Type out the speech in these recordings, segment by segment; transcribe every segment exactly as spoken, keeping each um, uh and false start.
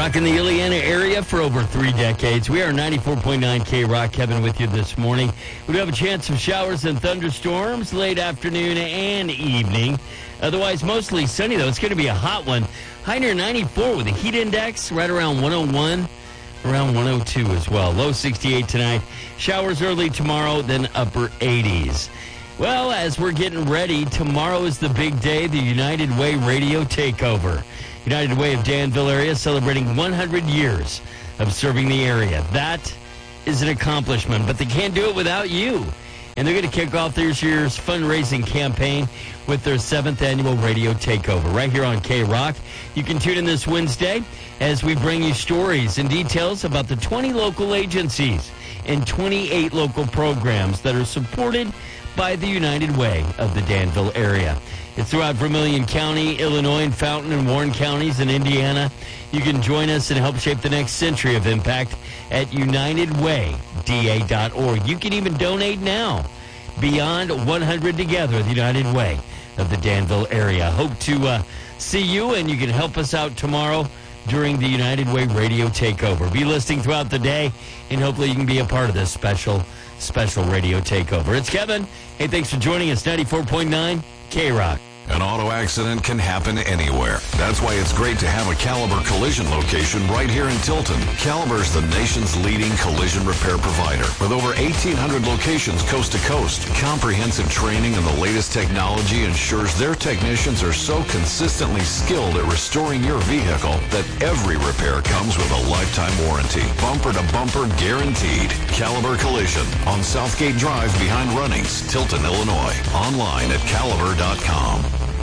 Rocking the Illiana area for over three decades. We are ninety-four point nine K-Rock. Kevin with you this morning. We do have a chance of showers and thunderstorms late afternoon and evening. Otherwise, mostly sunny, though. It's going to be a hot one. High near ninety-four with a heat index right around one oh one, around one oh two as well. Low sixty-eight tonight. Showers early tomorrow, then upper eighties. Well, as we're getting ready, tomorrow is the big day, the United Way Radio Takeover. United Way of Danville area celebrating one hundred years of serving the area. That is an accomplishment, but they can't do it without you. And they're going to kick off this year's fundraising campaign with their seventh annual radio takeover right here on K-Rock. You can tune in this Wednesday as we bring you stories and details about the twenty local agencies and twenty-eight local programs that are supported by the United Way of the Danville area. It's throughout Vermilion County, Illinois, and Fountain and Warren counties in Indiana. You can join us and help shape the next century of impact at united way d a dot org. You can even donate now. Beyond one hundred Together, the United Way of the Danville area. Hope to uh, see you, and you can help us out tomorrow during the United Way Radio Takeover. Be listening throughout the day, and hopefully you can be a part of this special, special radio takeover. It's Kevin. Hey, thanks for joining us. ninety-four point nine K-Rock. An auto accident can happen anywhere. That's why it's great to have a Caliber Collision location right here in Tilton. Caliber is the nation's leading collision repair provider. With over eighteen hundred locations coast to coast, comprehensive training and the latest technology ensures their technicians are so consistently skilled at restoring your vehicle that every repair comes with a lifetime warranty. Bumper to bumper guaranteed. Caliber Collision on Southgate Drive behind Runnings, Tilton, Illinois. Online at caliber dot com.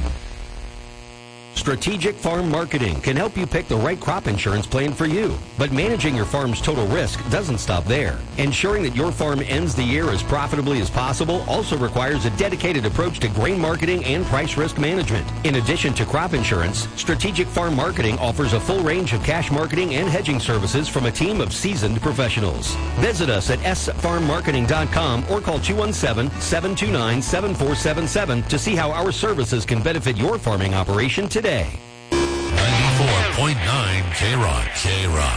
Strategic Farm Marketing can help you pick the right crop insurance plan for you. But managing your farm's total risk doesn't stop there. Ensuring that your farm ends the year as profitably as possible also requires a dedicated approach to grain marketing and price risk management. In addition to crop insurance, Strategic Farm Marketing offers a full range of cash marketing and hedging services from a team of seasoned professionals. Visit us at s farm marketing dot com or call two one seven, seven two nine, seven four seven seven to see how our services can benefit your farming operation today. ninety-four point nine K-Rock. K-Rock.